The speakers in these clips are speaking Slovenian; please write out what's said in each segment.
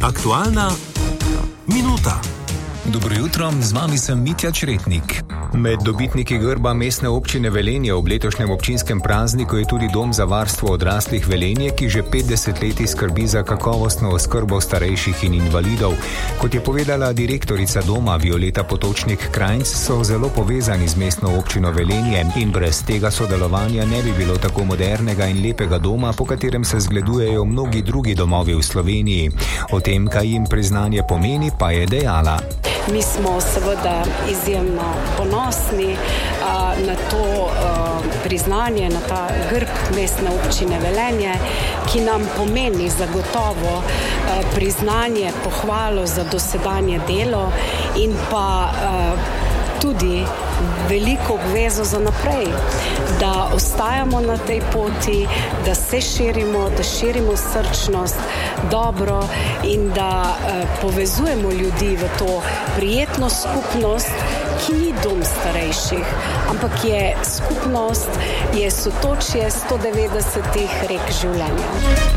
Aktualna minuta. Dobro jutro, z vami sem Mitja Čretnik. Med dobitniki grba mestne občine Velenje ob letošnjem občinskem prazniku je tudi Dom za varstvo odraslih Velenje, ki že 50 let skrbi za kakovostno oskrbo starejših in invalidov. Kot je povedala direktorica doma Violeta Potočnik-Krajnc, so zelo povezani z mestno občino Velenje in brez tega sodelovanja ne bi bilo tako modernega in lepega doma, po katerem se zgledujejo mnogi drugi domovi v Sloveniji. O tem, kaj jim priznanje pomeni, pa je dejala. Mi smo seveda izjemno ponosni na to priznanje, na ta grb mestne občine Velenje, ki nam pomeni zagotovo priznanje, pohvalo za dosedanje delo in pa tudi veliko obvezo za naprej, da ostajamo na tej poti, da se širimo, da širimo srčnost, dobro in da povezujemo ljudi v to prijetno skupnost, ki ni dom starejših, ampak je skupnost, je sotočje 190 rek življenja.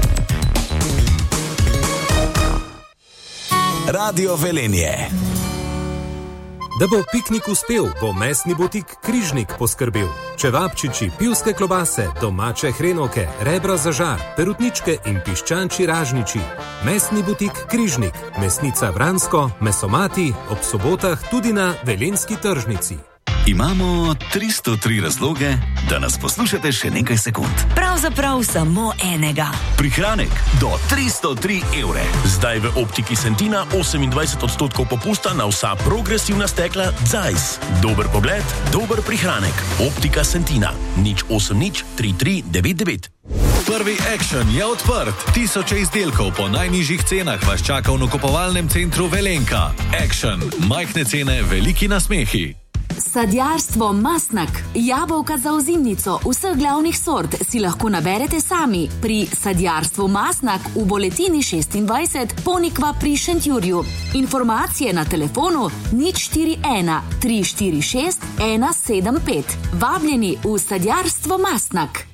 Radio Velenje. Da bo piknik uspel, bo mesni butik Križnik poskrbel. Čevapčiči, pivske klobase, domače hrenovke, rebra za žar, perutničke in piščančji ražniči. Mesni butik Križnik, mesnica Vransko, mesomati, ob sobotah tudi na Velenjski tržnici. Imamo 303 razloge, da nas poslušate še nekaj sekund. Pravzaprav samo enega. Prihranek do 303 evre. Zdaj v Optiki Sentina 28% popusta na vsa progresivna stekla Zeiss. Dober pogled, dober prihranek. Optika Sentina 080 3399. Prvi Action je odprt. 1000 izdelkov po najnižjih cenah vas čaka v nakupovalnem centru Velenka. Action. Majhne cene, veliki nasmehi. Sadjarstvo Masnak. Jabolka za ozimnico vseh glavnih sort si lahko naberete sami pri Sadjarstvu Masnak v Boletini 26 Ponikva pri Šentjurju. Informacije na telefonu 041 346 175. Vabljeni v Sadjarstvo Masnak.